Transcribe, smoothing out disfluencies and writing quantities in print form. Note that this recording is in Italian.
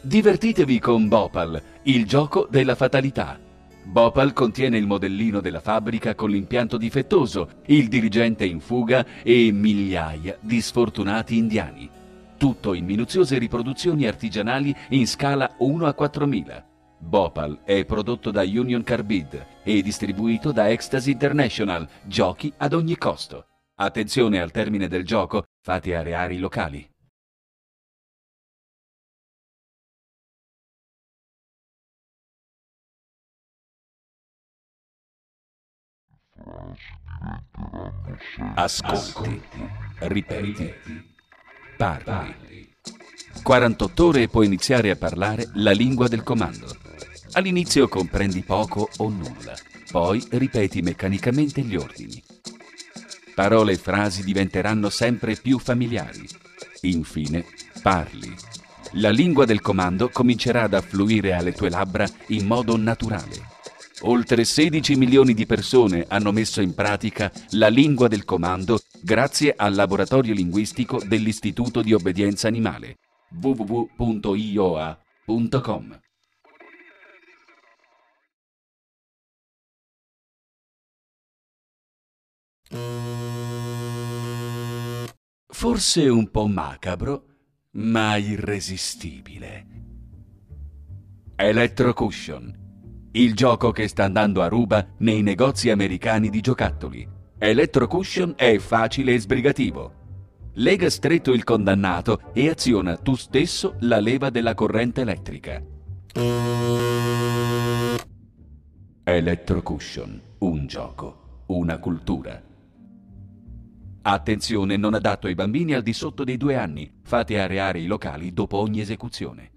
Divertitevi con Bhopal, il gioco della fatalità. Bhopal contiene il modellino della fabbrica con l'impianto difettoso, il dirigente in fuga e migliaia di sfortunati indiani. Tutto in minuziose riproduzioni artigianali in scala 1 a 4000. Bhopal è prodotto da Union Carbide e distribuito da Ecstasy International, giochi ad ogni costo. Attenzione, al termine del gioco, fate areare i locali. Ascolti, ripeti, parli. 48 ore e puoi iniziare a parlare la lingua del comando. All'inizio comprendi poco o nulla, poi ripeti meccanicamente gli ordini. Parole e frasi diventeranno sempre più familiari. Infine, parli. La lingua del comando comincerà ad affluire alle tue labbra in modo naturale. Oltre 16 milioni di persone hanno messo in pratica la lingua del comando grazie al laboratorio linguistico dell'Istituto di Obbedienza Animale. www.ioa.com. Forse un po' macabro, ma irresistibile. Electrocushion, il gioco che sta andando a ruba nei negozi americani di giocattoli. Electrocushion è facile e sbrigativo. Lega stretto il condannato e aziona tu stesso la leva della corrente elettrica. Electrocushion, un gioco, una cultura. Attenzione, non adatto ai bambini al di sotto dei 2 anni. Fate areare i locali dopo ogni esecuzione.